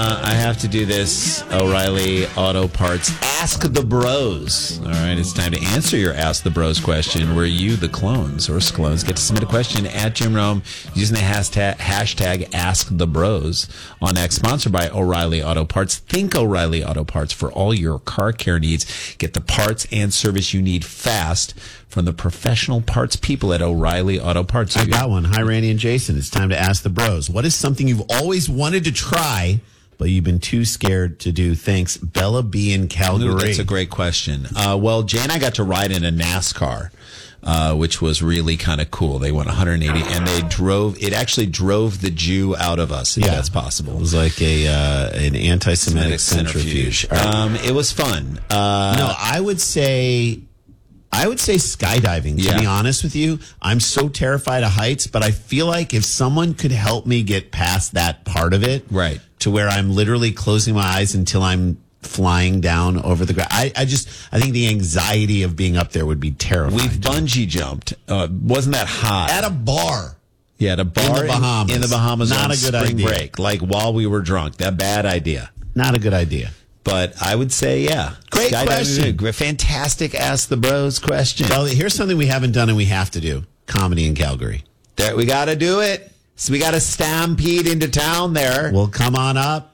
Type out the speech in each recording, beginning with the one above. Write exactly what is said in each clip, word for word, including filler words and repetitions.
Uh, I have to do this, O'Reilly Auto Parts. Ask the Bros. All right, it's time to answer your Ask the Bros question, where you, the clones or sclones, get to submit a question at Jim Rome using the hashtag, hashtag Ask the Bros on X, sponsored by O'Reilly Auto Parts. Think O'Reilly Auto Parts for all your car care needs. Get the parts and service you need fast from the professional parts people at O'Reilly Auto Parts. I got one. Hi, Randy and Jason. It's time to Ask the Bros. What is something you've always wanted to try, but you've been too scared to do? Thanks, Bella B in Calgary. Ooh, that's a great question. Uh, well, Jay and I got to ride in a NASCAR, uh, which was really kind of cool. They went one hundred eighty, and they drove. It actually drove the Jew out of us, if Yeah. that's possible. It was like a uh, an anti-Semitic centrifuge. Um, it was fun. Uh, No, I would say... I would say skydiving, to Yeah. be honest with you. I'm so terrified of heights, but I feel like if someone could help me get past that part of it, Right. to where I'm literally closing my eyes until I'm flying down over the ground. I, I just, I think the anxiety of being up there would be terrifying. We've bungee jumped. Uh, wasn't that hot? At a bar. Yeah, at a bar in the Bahamas. In, the Bahamas Not on a good spring idea. break, like while we were drunk. That bad idea. Not a good idea. But I would say, yeah. Great Skydiving, question. great- Fantastic Ask the Bros question. Well, here's something we haven't done and we have to do. Comedy in Calgary. There, we got to do it. So we got to stampede into town there. Well, come on up.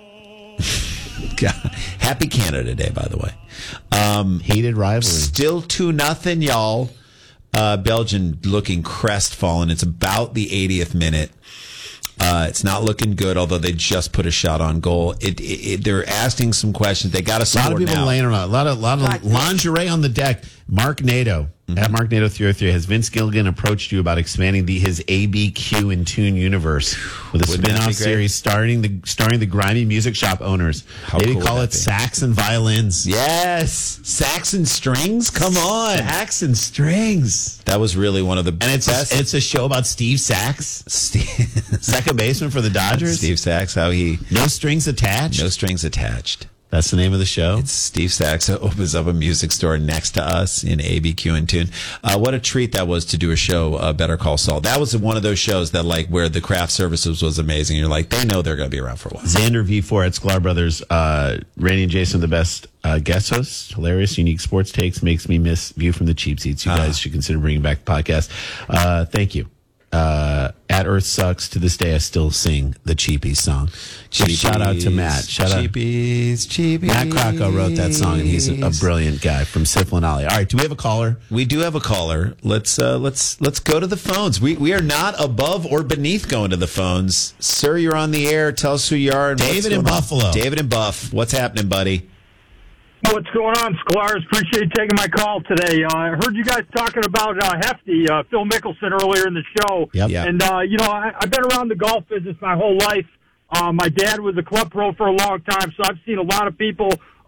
Happy Canada Day, by the way. Um, Hated rivalry. still two nothing, y'all. Uh, Belgium looking crestfallen. It's about the eightieth minute. Uh, it's not looking good, although they just put a shot on goal. It, it, it they're asking some questions. They got to A lot score of people now. laying around. A lot of, lot of lingerie on the deck. Mark Nato. At Mark Nato three oh three, has Vince Gilligan approached you about expanding the his A B Q in Tune universe with a Wouldn't that spin-off be great? series starring the starring the grimy music shop owners? How Maybe cool call would it that be? Sax and Violins. Yes, Saxon strings. Come on, Sax and Strings. that was really one of the And it's best. a, it's a show about Steve Sax, Steve, second baseman for the Dodgers. Steve Sax, how he No strings attached. no strings attached. That's the name of the show. It's Steve Sachs opens up a music store next to us in A B Q and Tune. Uh, what a treat that was to do a show, uh, Better Call Saul. That was one of those shows that, like, where the craft services was amazing. You're like, they know they're going to be around for a while. Xander V four at Sklar Brothers. Uh, Randy and Jason, the best uh, guest hosts. Hilarious, unique sports takes. Makes me miss View from the Cheap Seats. You guys should consider bringing back the podcast. Uh, thank you. Uh, at Earth Sucks, to this day, I still sing the Cheapies song. So shout out to Matt. Shout out. Cheapies, Cheapies. Matt Krakow wrote that song, and he's a, a brilliant guy from Siflin Alley. All right, do we have a caller? We do have a caller. Let's uh, let's let's go to the phones. We we are not above or beneath going to the phones, sir. You're on the air. Tell us who you are. And what's David in going on. Buffalo. David in Buff. What's happening, buddy? What's going on, Sklar's? Appreciate you taking my call today. Uh, I heard you guys talking about uh, Hefty, uh, Phil Mickelson, earlier in the show. Yep. Yeah. And, uh, you know, I, I've been around the golf business my whole life. Uh, my dad was a club pro for a long time, so I've seen a lot of people